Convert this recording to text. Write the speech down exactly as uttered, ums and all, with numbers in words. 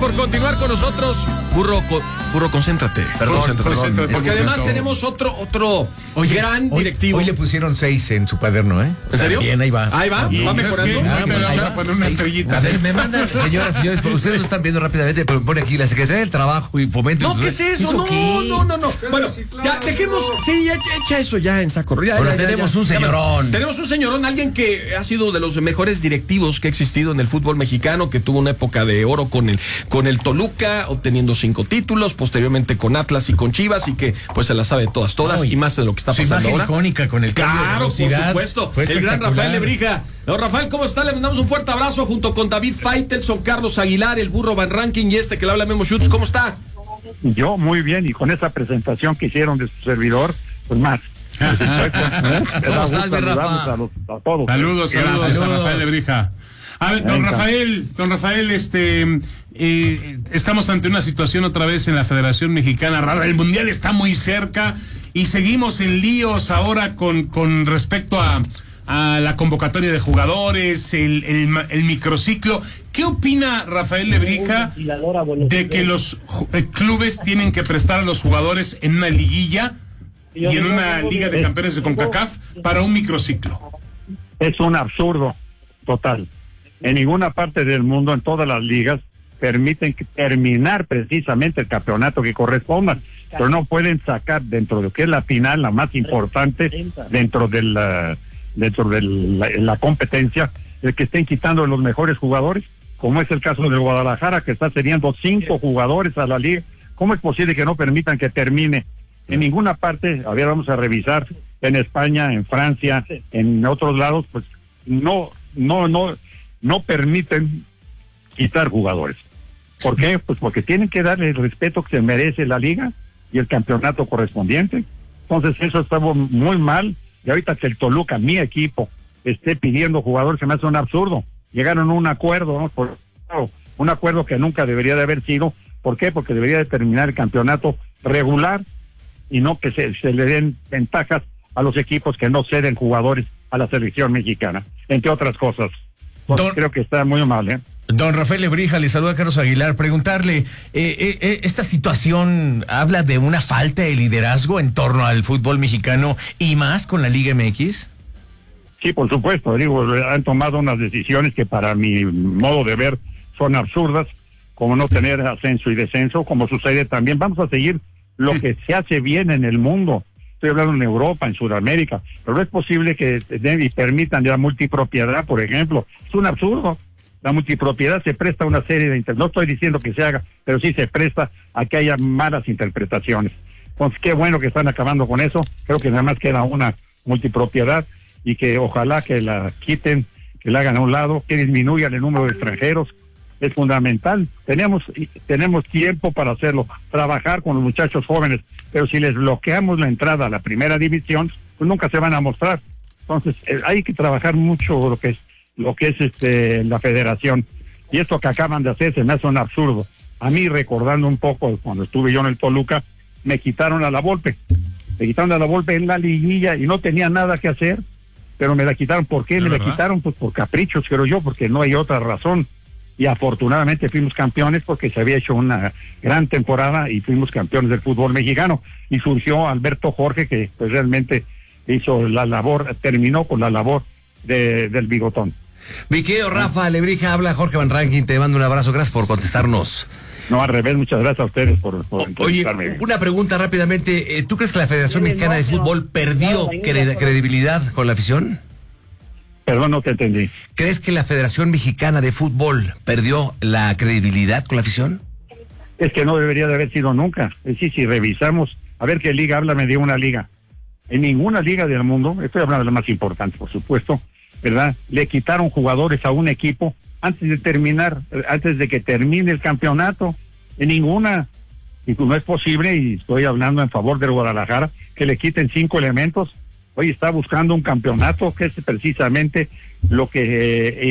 por continuar con nosotros. Burro, co, burro, concéntrate. Perdón, concéntrate, perdón, porque, porque además siento... tenemos otro otro Oye, gran hoy, directivo. Hoy le pusieron seis en su cuaderno, ¿eh? ¿En serio? Bien, ahí va. Ahí va, Bien. va mejorando. Ah, me vamos ahí a va. poner una Seis. estrellita. A ver, me mandan, señoras y señores, ustedes lo están viendo rápidamente, pero pone aquí la Secretaría del Trabajo y Fomento. No, ¿qué es eso? No, qué? no, no, no. Bueno, ya dejemos, sí, ya, ya, echa eso ya en saco. Ya, Bueno, ya, ya, tenemos ya. un señorón. Tenemos un señorón, alguien que ha sido de los mejores directivos que ha existido en el fútbol mexicano, que tuvo una época de oro con el con el Toluca, obteniendo cinco títulos, posteriormente con Atlas y con Chivas, y que pues se la sabe todas, todas, Ay, y más de lo que está su pasando imagen ahora. icónica con el cambio de Claro, por velocidad. supuesto. Fue El gran espectacular. Rafael Lebrija. No, Rafael, ¿cómo está? Le mandamos un fuerte abrazo junto con David Faitelson, Carlos Aguilar, el Burro Van Ranking y este que le habla Memo Schutz. ¿Cómo está? Yo muy bien, y con esa presentación que hicieron de su servidor, pues más. ¿Eh? ¿Cómo estás, mi Rafa? A, los, a todos. Saludos, saludos, Gracias. a Rafael Lebrija. A ver, don Venga. Rafael, don Rafael, este, eh, estamos ante una situación otra vez en la Federación Mexicana rara. El Mundial está muy cerca y seguimos en líos ahora con, con respecto a, a la convocatoria de jugadores, el, el, el microciclo. ¿Qué opina Rafael Lebrija de que los eh, clubes tienen que prestar a los jugadores en una liguilla y en una Liga de Campeones de CONCACAF para un microciclo? Es un absurdo total. En ninguna parte del mundo, en todas las ligas, permiten que terminar precisamente el campeonato que corresponda, pero no pueden sacar dentro de lo que es la final, la más importante, dentro de la, dentro de la, la competencia, el que estén quitando los mejores jugadores, como es el caso de Guadalajara, que está cediendo cinco jugadores a la liga. ¿Cómo es posible que no permitan que termine? En ninguna parte, a ver, vamos a revisar, en España, en Francia, en otros lados, pues no, no, no, no permiten quitar jugadores. ¿Por qué? Pues porque tienen que darle el respeto que se merece la liga y el campeonato correspondiente. Entonces eso estaba muy mal, y ahorita que el Toluca, mi equipo, esté pidiendo jugadores, se me hace un absurdo. Llegaron a un acuerdo, ¿no? Por, un acuerdo que nunca debería de haber sido. ¿Por qué? Porque debería de terminar el campeonato regular y no que se, se le den ventajas a los equipos que no ceden jugadores a la selección mexicana, entre otras cosas. Entonces, Don... creo que está muy mal, ¿eh? Don Rafael Lebrija, le saluda a Carlos Aguilar. Preguntarle, eh, eh, eh, ¿esta situación habla de una falta de liderazgo en torno al fútbol mexicano y más con la Liga M X? Sí, por supuesto. Digo, han tomado unas decisiones que para mi modo de ver son absurdas, como no tener ascenso y descenso, como sucede también. Vamos a seguir lo que se hace bien en el mundo. Estoy hablando en Europa, en Sudamérica, pero no es posible que den y permitan la multipropiedad, por ejemplo. Es un absurdo. La multipropiedad se presta a una serie de inter... no estoy diciendo que se haga, pero sí se presta a que haya malas interpretaciones. Entonces, qué bueno que están acabando con eso. Creo que nada más queda una multipropiedad y que ojalá que la quiten, que la hagan a un lado, que disminuyan el número de extranjeros. Es fundamental. Tenemos tenemos tiempo para hacerlo, trabajar con los muchachos jóvenes, pero si les bloqueamos la entrada a la primera división, pues nunca se van a mostrar. Entonces, eh, hay que trabajar mucho lo que es lo que es este la federación. Y esto que acaban de hacer se me hace un absurdo. A mí, recordando un poco, cuando estuve yo en el Toluca, me quitaron a la Volpe. Me quitaron a la Volpe en la liguilla y no tenía nada que hacer, pero me la quitaron. ¿Por qué me la quitaron? Pues por caprichos, creo yo, porque no hay otra razón. Y afortunadamente fuimos campeones porque se había hecho una gran temporada y fuimos campeones del fútbol mexicano. Y surgió Alberto Jorge, que pues realmente hizo la labor, terminó con la labor de, del bigotón. Mi querido Rafa Lebrija, habla Jorge Van Ranking, te mando un abrazo, gracias por contestarnos. No, al revés, muchas gracias a ustedes por, por o, Oye, una pregunta rápidamente, ¿tú crees que la Federación Mexicana de Fútbol perdió cred credibilidad con la afición? Perdón, no te entendí. ¿Crees que la Federación Mexicana de Fútbol perdió la credibilidad con la afición? Es que no debería de haber sido nunca. Es decir, si revisamos, a ver qué liga, háblame de una liga. En ninguna liga del mundo, estoy hablando de la más importante, por supuesto, ¿verdad? Le quitaron jugadores a un equipo antes de terminar, antes de que termine el campeonato. En ninguna. Y no es posible, y estoy hablando en favor del Guadalajara, que le quiten cinco elementos. Hoy está buscando un campeonato, que es precisamente lo que... Eh,